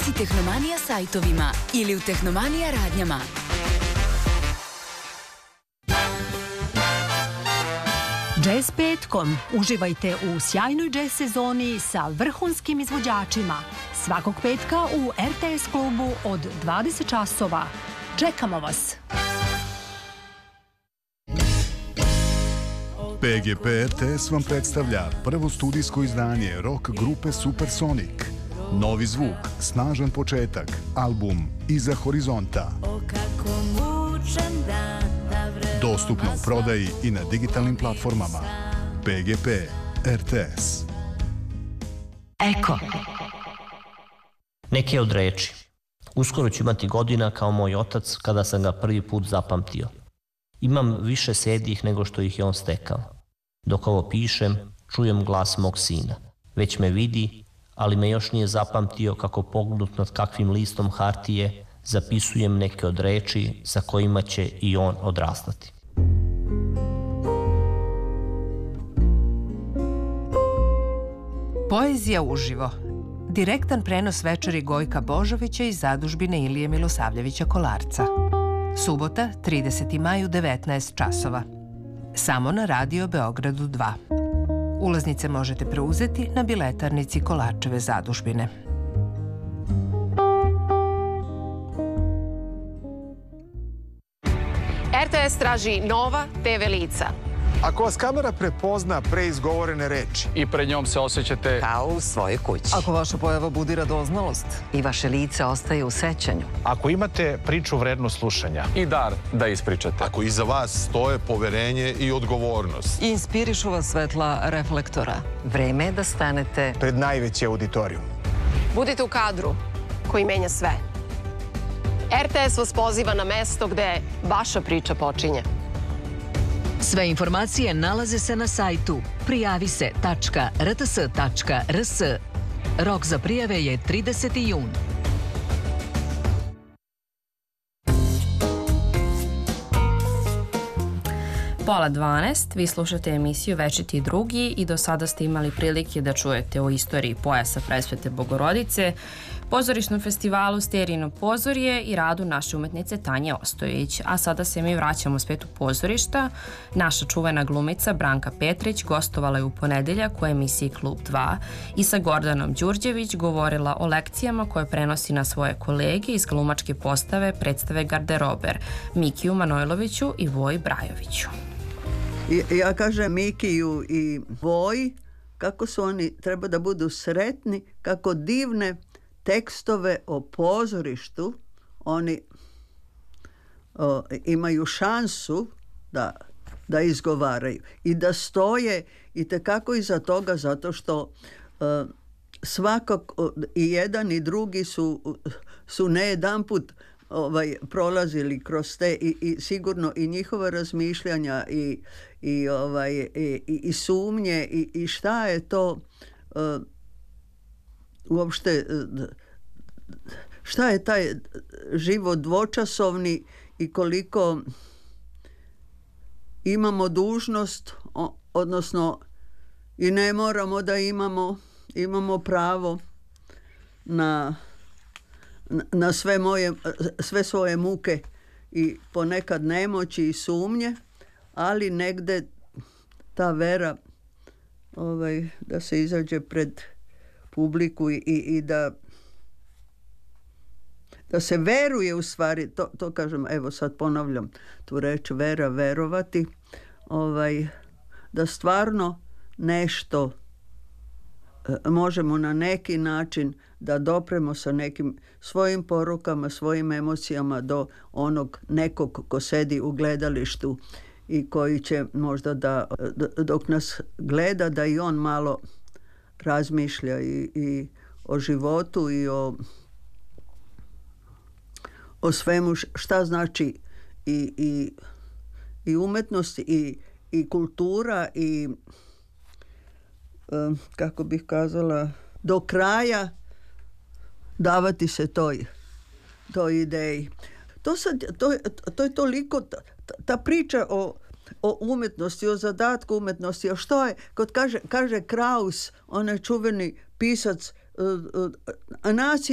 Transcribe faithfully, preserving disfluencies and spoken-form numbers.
si Tehnomanija sajtovima ili u Tehnomanija radnjama. Jazz petkom. Uživajte u sjajnoj jazz sezoni sa vrhunskim izvođačima. Svakog petka u R T S klubu od dvadeset časova. Čekamo vas! P G P R T S vam predstavlja prvo studijsko izdanje rock grupe Supersonic. Novi zvuk, snažan početak, album Iza horizonta. Dostupno u prodaji i na digitalnim platformama. P G P R T S. Eko. Neke od reči. Uskoro ću imati godina kao moj otac kada sam ga prvi put zapamtio. Imam više sedih nego što ih je on stekao. Dok ovo pišem, čujem glas mog sina. Već me vidi, ali me još nije zapamtio kako pognut nad kakvim listom hartije zapisujem neke od reči sa kojima će i on odrastati. Poezija uživo. Direktan prenos večeri Gojka Božovića iz zadužbine Ilije Milosavljevića Kolarca. Subota, trideseti maj u devetnaest časova. Samo na Radio Beogradu dva. Ulaznice možete preuzeti na biletarnici Kolarčeve zadužbine. R T S traži nova te ve lica. Ako vas kamera prepozna pre izgovorene reči i pred njom se osjećate kao u svojoj kući. Ako vaša pojava budi radoznalost i vaše lice ostaje u sećanju. Ako imate priču vrednu slušanja i dar da ispričate. Ako iza vas stoje poverenje i odgovornost. I inspirišu vas svetla reflektora. Vreme je da stanete pred najveći auditorijum. Budite u kadru koji menja sve. R T S vas poziva na mesto gde vaša priča počinje. Sve informacije nalaze se na sajtu prijavi se tačka r t s tačka r s. Rok za prijave je trideseti jun. Pola dvanaest, vi slušate emisiju Večiti drugi i do sada ste imali prilike da čujete o istoriji pojasa Presvete Bogorodice, pozorišnom festivalu Sterijino pozorje i radu naše umetnice Tanje Ostojić. A sada se mi vraćamo u svetu pozorišta. Naša čuvena glumica Branka Petrić gostovala je u ponedeljak u emisiji Klub dva i sa Gordanom Đurđević govorila o lekcijama koje prenosi na svoje kolege iz glumačke postave predstave Garderober, Mikiju Manojloviću i Voji Brajoviću. Ja kažem Mikiju i Voji kako su oni, treba da budu sretni, kako divne tekstove o pozorištu oni o, imaju šansu da, da izgovaraju i da stoje i tekako iza toga, zato što o, svakako i jedan i drugi su, su ne jedanput ovaj, prolazili kroz te i, i sigurno i njihova razmišljanja i, i, ovaj, i, i sumnje i, i šta je to o, uopšte šta je taj život dvočasovni i koliko imamo dužnost, odnosno i ne moramo da imamo imamo pravo na, na sve moje sve svoje muke i ponekad nemoći i sumnje, ali negde ta vera ovaj, da se izađe pred publiku i, i da da se veruje u stvari, to, to kažem, evo sad ponavljam tu reč vera, verovati, ovaj, da stvarno nešto e, možemo na neki način da dopremo sa nekim svojim porukama, svojim emocijama do onog nekog ko sedi u gledalištu i koji će možda da, dok nas gleda, da i on malo razmišlja i, i o životu i o, o svemu šta znači i, i, i umetnost i, i kultura i kako bih kazala do kraja davati se toj, toj ideji. To, sad, to, to je toliko ta, ta priča o o umetnosti, o zadatku umetnosti, o što je, kod kaže, kaže Kraus, onaj čuveni pisac, uh, uh, nacija